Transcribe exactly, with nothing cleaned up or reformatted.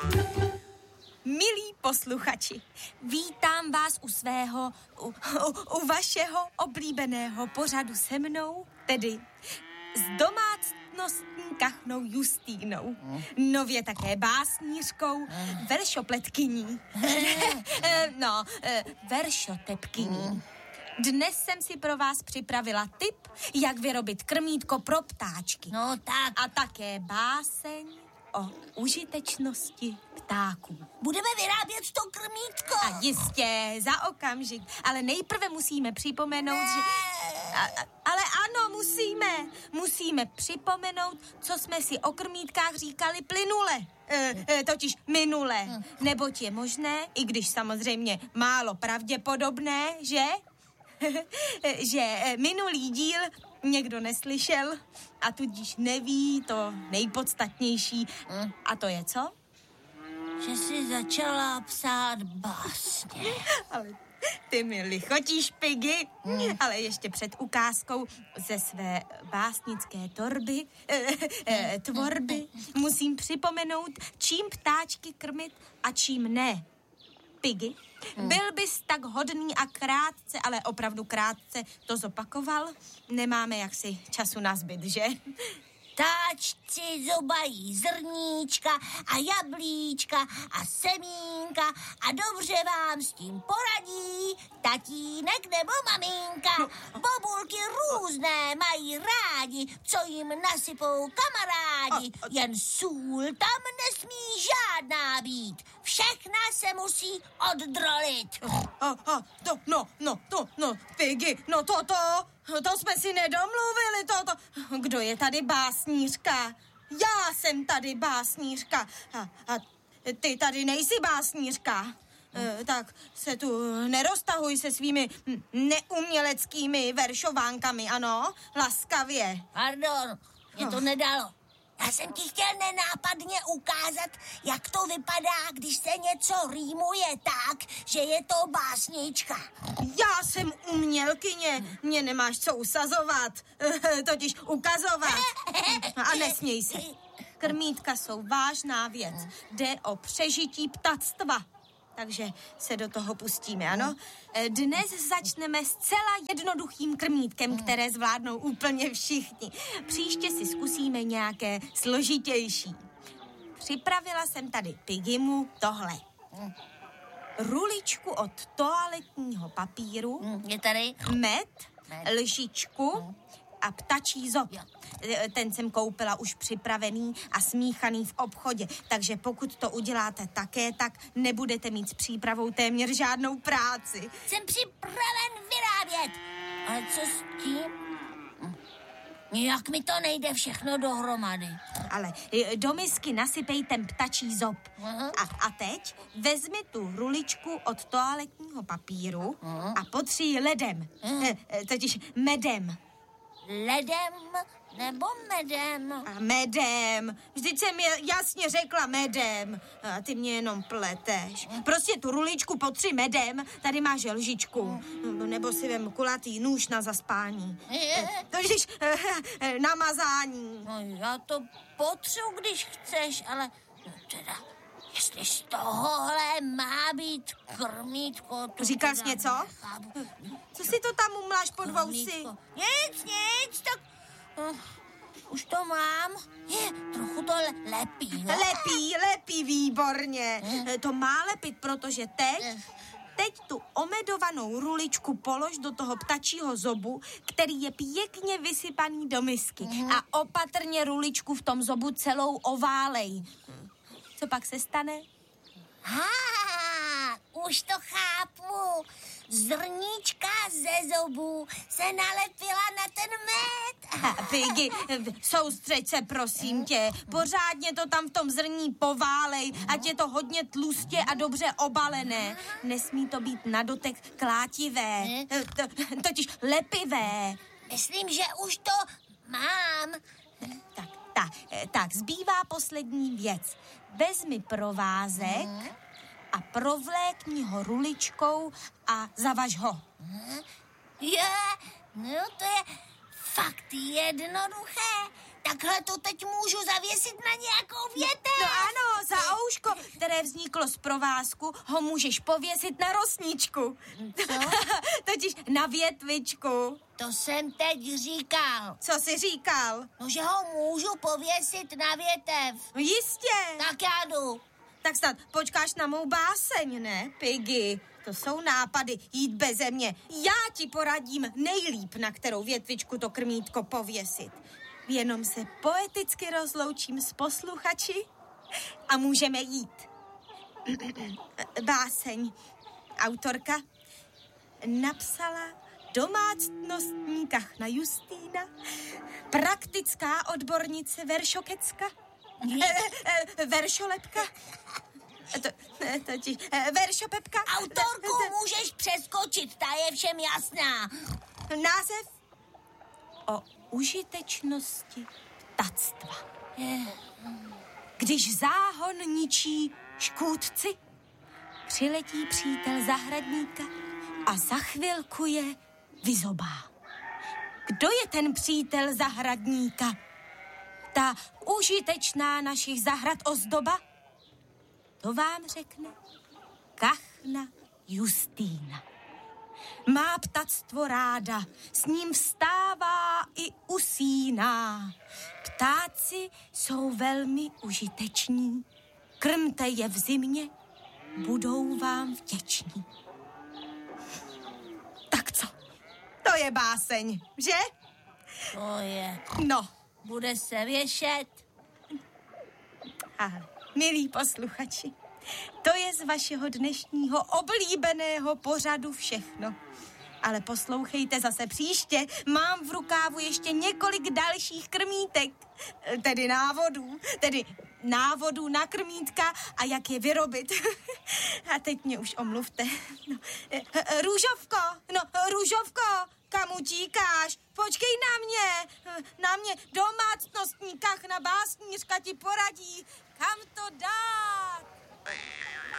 Milí posluchači, vítám vás u svého, u, u, u vašeho oblíbeného pořadu se mnou, tedy s domácnostní kachnou Justínou, nově také básnířkou, veršopletkyní, no, veršotepkyní. Dnes jsem si pro vás připravila tip, jak vyrobit krmítko pro ptáčky. No tak. A také báseň o užitečnosti ptáků. Budeme vyrábět to krmítko. A jistě, za okamžik. Ale nejprve musíme připomenout, ne. že... A, a, ale ano, musíme. Musíme připomenout, co jsme si o krmítkách říkali plynule. E, e, totiž minule. Hmm. Neboť je možné, i když samozřejmě málo pravděpodobné, že... že minulý díl někdo neslyšel a tudíž neví to nejpodstatnější. Hmm. A to je co? Že jsi začala psát básně. Ale ty mi lichotíš, Piggy. Hmm. Ale ještě před ukázkou ze své básnické torby, eh, eh, tvorby, musím připomenout, čím ptáčky krmit a čím ne. Piggy, hmm. byl bys tak hodný a krátce, ale opravdu krátce to zopakoval? Nemáme jaksi času nazbyt, že? Ptáčci zobají zrníčka a jablíčka a semínka a dobře vám s tím poradí tatínek nebo maminka. Bobulky různé mají rádi, co jim nasypou kamarádi. Jen sůl tam nesmí žádná být. Všechna se musí oddrolit. A, a, to, no, no, to, no, Piggy, no toto, to jsme si nedomluvili, toto. Kdo je tady básnířka? Já jsem tady básnířka. A, a ty tady nejsi básnířka. E, tak se tu neroztahuj se svými neuměleckými veršovánkami, ano? Laskavě. Pardon, mě to nedalo. Já jsem ti chtěl nenápadně ukázat, jak to vypadá, když se něco rýmuje tak, že je to básnička. Já jsem umělkyně, mě nemáš co usazovat, totiž ukazovat. A nesměj se. Krmítka jsou vážná věc, jde o přežití ptactva. Takže se do toho pustíme, ano? Dnes začneme zcela jednoduchým krmítkem, které zvládnou úplně všichni. Příště si zkusíme nějaké složitější. Připravila jsem tady Piggymu tohle. Ruličku od toaletního papíru. Je tady? Med, lžičku a ptačí zob. Ten jsem koupila už připravený a smíchaný v obchodě, takže pokud to uděláte také, tak nebudete mít s přípravou téměř žádnou práci. Jsem připraven vyrábět, ale co s tím? Nějak mi to nejde všechno dohromady. Ale do misky nasypej ten ptačí zob. Uh-huh. A, a teď vezmi tu ruličku od toaletního papíru uh-huh. a potří ledem, uh-huh. e, totiž medem. Ledem nebo medem? A medem. Vždyť jsem je jasně řekla medem. A ty mě jenom pleteš. Prostě tu ruličku potři medem, tady máš lžičku. Nebo si vem kulatý nůž na zaspání. Totiž na mazání. No já to potřu, když chceš, ale teda, jestli z tohohle má být krmítko... Říkal jsi něco? Nechápu. Co si to tam umláš pod vousy? Nic, nic, tak... Uh, už to mám. Je, trochu to le- lepí, no? Lepí, lepí, výborně. Uh. To má lepit, protože teď... Uh. Teď tu omedovanou ruličku polož do toho ptačího zobu, který je pěkně vysypaný do misky. Uh. A opatrně ruličku v tom zobu celou oválej. Co pak se stane? Ha, už to chápu. Zrníčka ze zobů se nalepila na ten med. Piggy, soustřeď se, prosím tě. Pořádně to tam v tom zrní poválej, ať je to hodně tlustě a dobře obalené. Nesmí to být na dotek klátivé, totiž lepivé. Myslím, že už to mám. Tak, tak, tak, zbývá poslední věc. Vezmi provázek a provlékni ho ruličkou a zavaž ho. Je, no to je fakt jednoduché. Takhle to teď můžu zavěsit na nějakou větev. No ano, za ouško. které vzniklo z provázku, ho můžeš pověsit na rosničku. Co? Totiž na větvičku. To jsem teď říkal. Co jsi říkal? No, že ho můžu pověsit na větev. No jistě. Tak já jdu. Tak snad počkáš na mou báseň, ne, Piggy? To jsou nápady, jít beze mě. Já ti poradím nejlíp, na kterou větvičku to krmítko pověsit. Jenom se poeticky rozloučím s posluchači a můžeme jít. Báseň. Autorka napsala domácnostní kachna Justýna, praktická odbornice veršokecka, e, e, veršolepka, to, totiž, e, veršopepka. Autorku můžeš přeskočit, ta je všem jasná. Název o užitečnosti ptactva. Když záhon ničí škůdci, přiletí přítel zahradníka a za chvilku je vyzobá. Kdo je ten přítel zahradníka? Ta užitečná našich zahrad ozdoba? To vám řekne kachna Justýna. Má ptactvo ráda, s ním vstává i usíná. Ptáci jsou velmi užiteční. Krmte je v zimě, budou vám vděční. Tak co? To je báseň, že? To je. No. Bude se věšet. A milí posluchači, to je z vašeho dnešního oblíbeného pořadu všechno. Ale poslouchejte zase příště, mám v rukávu ještě několik dalších krmítek, tedy návodů, tedy návodů na krmítka a jak je vyrobit. A teď mě už omluvte. No. Růžovko, no, Růžovko, kam utíkáš? Počkej na mě, na mě domácnostní kachna básnířka ti poradí, kam to dát.